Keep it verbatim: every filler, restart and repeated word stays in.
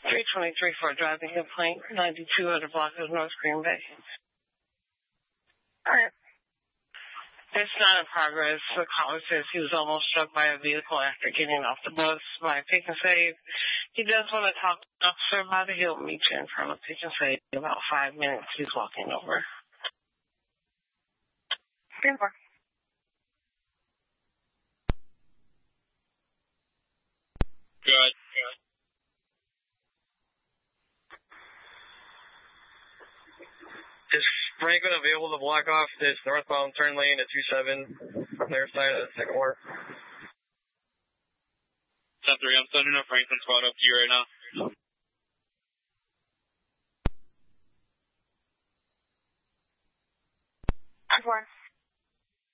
three twenty-three for a driving complaint, ninety-two of the block of North Green Bay. All right. It's not in progress. The caller says he was almost struck by a vehicle after getting off the bus by Pick and Save. He does want to talk to the officer about it. He'll meet you in front of Pick and Save in about five minutes. He's walking over. ten four. Good. Good. Is Franklin available to block off this northbound turn lane at two seven from their side of the second ward? ten three, I'm sending a Franklin squad up to you right now. ten four.